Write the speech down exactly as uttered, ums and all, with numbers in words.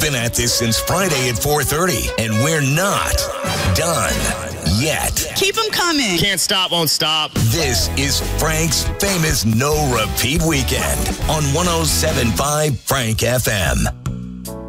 been at this since Friday at four thirty, and we're not done yet. Keep them coming. Can't stop, won't stop. This is Frank's famous no repeat weekend on one oh seven point five Frank F M.